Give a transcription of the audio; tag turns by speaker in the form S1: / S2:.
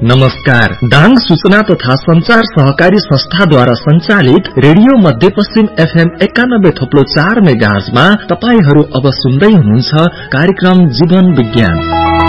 S1: नमस्कार। दाङ सूचना तथा संचार सहकारी संस्थाद्वारा संचालित रेडियो मध्यपश्चिम FM 91.4 मेगाहर्जमा तपाईहरू अब सुन्दै हुनुहुन्छ कार्यक्रम जीवन विज्ञान।